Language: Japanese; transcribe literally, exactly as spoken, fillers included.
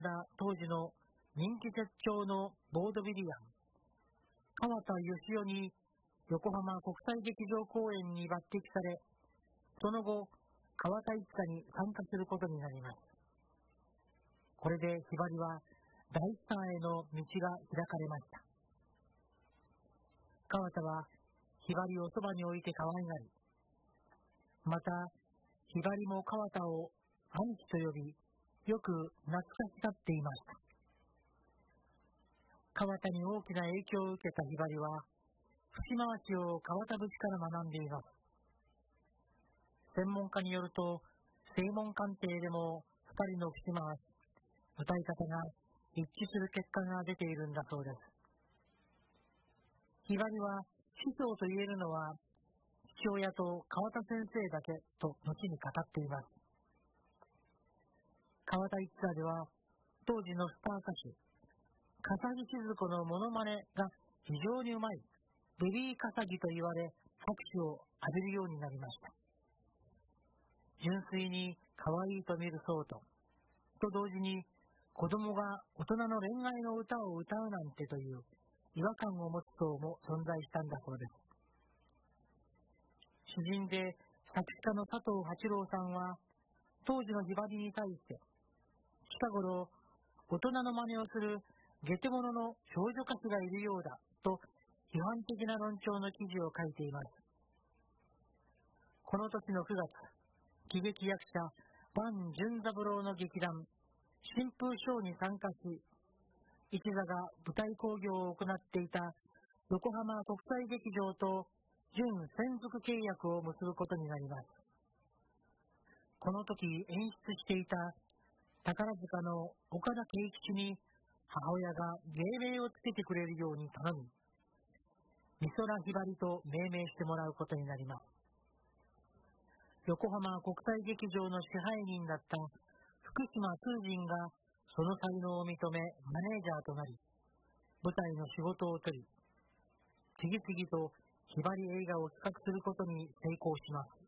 だ当時の人気絶頂のボードビリアン、川田義雄に横浜国際劇場公演に抜擢され、その後、川田一家に参加することになります。これでひばりは大スターへの道が開かれました。川田はひばりをそばに置いて可愛がり、またひばりも川田を兄貴と呼び、よく懐かしがっていました。川田に大きな影響を受けたひばりは、節回しを川田節から学んでいます。専門家によると、正門鑑定でもふたりの節回し、歌い方が一致する結果が出ているんだそうです。ひばりは師匠と言えるのは父親と川田先生だけと後に語っています。川田一座では当時のスター歌手笠置シヅ子のモノマネが非常にうまいベリー笠置と言われ拍手を浴びるようになりました。純粋に可愛いと見る層とと同時に子供が大人の恋愛の歌を歌うなんてという違和感を持つ層も存在したんだそうです。詩人で作詞家の佐藤八郎さんは当時のひばりに対して近頃大人の真似をする下手者の少女歌手がいるようだと批判的な論調の記事を書いています。この年のくがつ、喜劇役者伴淳三郎の劇団新風ショーに参加し、一座が舞台興行を行っていた横浜国際劇場と準専属契約を結ぶことになります。この時演出していた宝塚の岡田圭吉に母親が芸名をつけてくれるように頼み、美空ひばりと命名してもらうことになります。横浜国際劇場の支配人だった福島通人がその才能を認めマネージャーとなり、舞台の仕事を取り、次々とひばり映画を企画することに成功します。